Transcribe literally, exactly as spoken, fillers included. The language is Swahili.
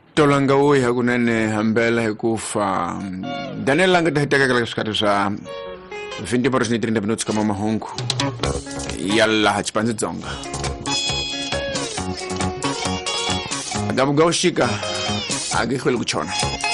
Tolanga uyi hakunene hambela hikufa Daniel langa tahiteka kala kuskatu sa vinte horas ni trinta minutos kama mahungu yalla hachipanzi dzonga Adamu gaushika agi khwele kuchona